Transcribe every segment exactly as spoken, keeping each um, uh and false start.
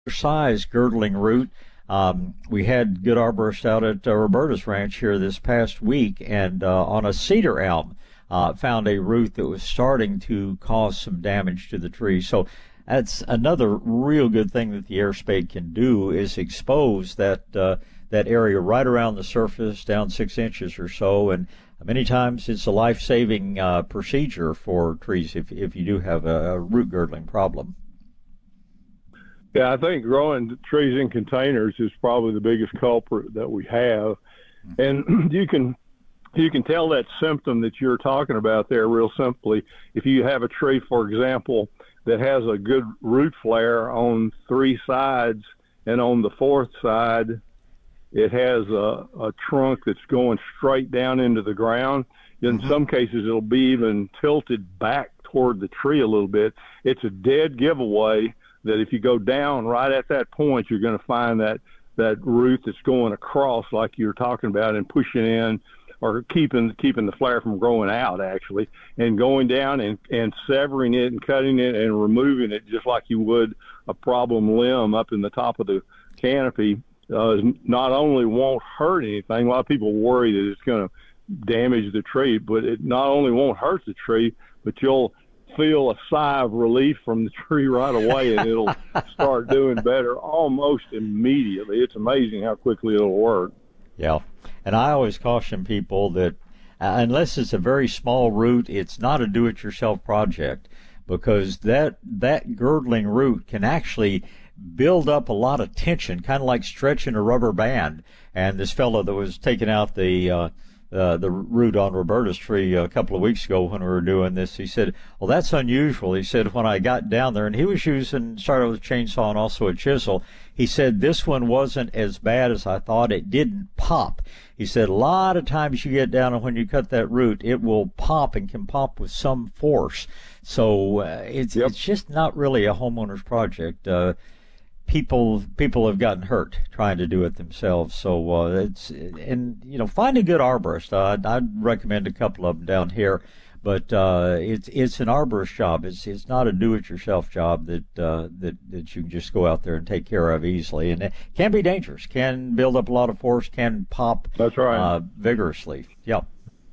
size girdling root. Um, we had good arborists out at uh, Roberta's Ranch here this past week, and uh, on a cedar elm, uh, found a root that was starting to cause some damage to the tree. So that's another real good thing that the air spade can do, is expose that uh, that area right around the surface, down six inches or so, and many times it's a life-saving uh, procedure for trees if if you do have a, a root girdling problem. Yeah, I think growing trees in containers is probably the biggest culprit that we have, and you can you can tell that symptom that you're talking about there real simply. If you have a tree, for example, that has a good root flare on three sides, and on the fourth side it has a, a trunk that's going straight down into the ground. In mm-hmm. some cases, it'll be even tilted back toward the tree a little bit. It's a dead giveaway that if you go down right at that point, you're going to find that, that root that's going across like you're talking about and pushing in, or keeping keeping the flare from growing out, actually, and going down and, and severing it and cutting it and removing it just like you would a problem limb up in the top of the canopy. Uh, not only won't hurt anything, a lot of people worry that it's going to damage the tree, but it not only won't hurt the tree, but you'll feel a sigh of relief from the tree right away, and it'll start doing better almost immediately. It's amazing how quickly it'll work. Yeah, and I always caution people that uh, unless it's a very small root, it's not a do-it-yourself project, because that that girdling root can actually build up a lot of tension, kind of like stretching a rubber band. And this fellow that was taking out the uh, uh, the root on Roberta's tree a couple of weeks ago when we were doing this, he said, well, that's unusual. He said, when I got down there, and he was using, started with a chainsaw and also a chisel, he said, this one wasn't as bad as I thought. It didn't pop. He said, a lot of times you get down and when you cut that root, it will pop and can pop with some force. So uh, it's, yep. it's just not really a homeowner's project. Uh, People people have gotten hurt trying to do it themselves. So uh, it's and you know find a good arborist. Uh, I'd, I'd recommend a couple of them down here, but uh, it's it's an arborist job. It's it's not a do-it-yourself job that uh, that that you can just go out there and take care of easily. And it can be dangerous. Can build up a lot of force. Can pop. That's right. Uh, vigorously. Yep.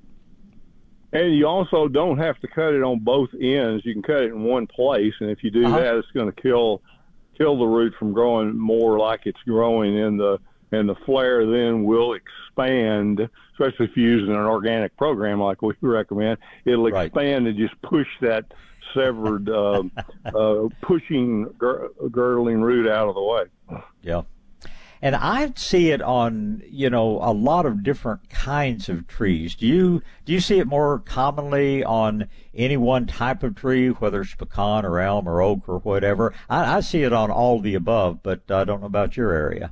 And you also don't have to cut it on both ends. You can cut it in one place, and if you do uh-huh. that, it's going to kill. kill the root from growing more like it's growing, in the and the flare then will expand, especially if you're using an organic program like we recommend. It'll right. expand and just push that severed, uh, uh, pushing, gir- girdling root out of the way. Yeah. And I see it on, you know, a lot of different kinds of trees. Do you do you see it more commonly on any one type of tree, whether it's pecan or elm or oak or whatever? I, I see it on all the above, but I don't know about your area.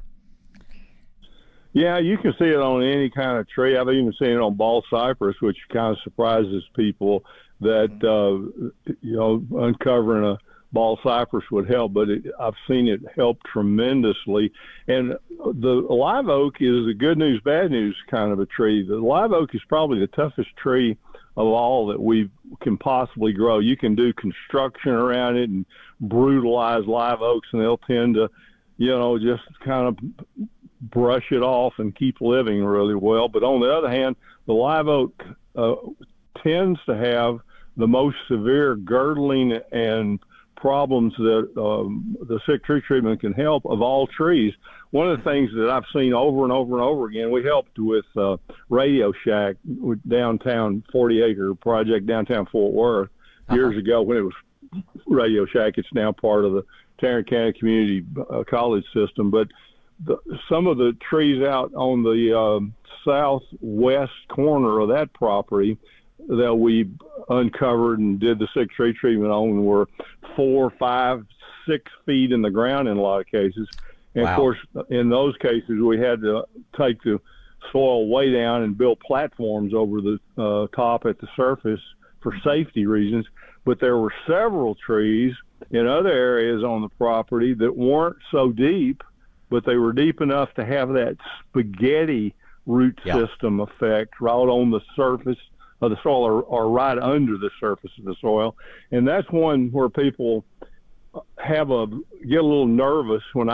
Yeah, you can see it on any kind of tree. I've even seen it on ball cypress, which kind of surprises people that, uh, you know, uncovering a ball cypress would help, but it, I've seen it help tremendously. And the live oak is a good news, bad news kind of a tree. The live oak is probably the toughest tree of all that we can possibly grow. You can do construction around it and brutalize live oaks, and they'll tend to, you know, just kind of brush it off and keep living really well. But on the other hand, the live oak uh, tends to have the most severe girdling and problems that um, the sick tree treatment can help of all trees. One of the things that I've seen over and over and over again, we helped with uh, Radio Shack, with downtown forty acre project downtown Fort Worth years uh-huh. ago when it was Radio Shack. It's now part of the Tarrant County Community uh, College system. But the, some of the trees out on the um, southwest corner of that property that we uncovered and did the sick tree treatment on were four, five, six feet in the ground in a lot of cases. And wow. of course, in those cases, we had to take the soil way down and build platforms over the uh, top at the surface for safety reasons. But there were several trees in other areas on the property that weren't so deep, but they were deep enough to have that spaghetti root yeah. system effect right on the surface of the soil, or, or right under the surface of the soil. And that's one where people have a get a little nervous when